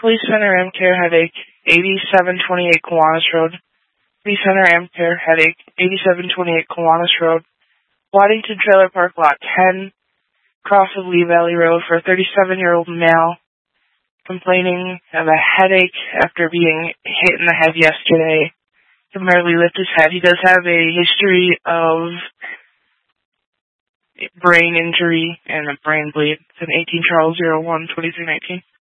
Police Center Amcare Headache, 8728 Kiwanis Road. Police Center Amcare Headache, 8728 Kiwanis Road. Waddington Trailer Park Lot 10, cross of Lee Valley Road for a 37-year-old male complaining of a headache after being hit in the head yesterday. He can barely lift his head. He does have a history of brain injury and a brain bleed. It's an 18 Charles 01 2319.